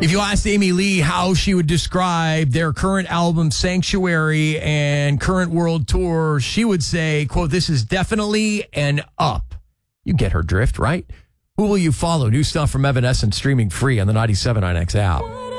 If you asked Amy Lee how she would describe their current album, Sanctuary, and current world tour, she would say, quote, "This is definitely an up." You get her drift, right? Who will you follow? New stuff from Evanescence streaming free on the 97 IX app.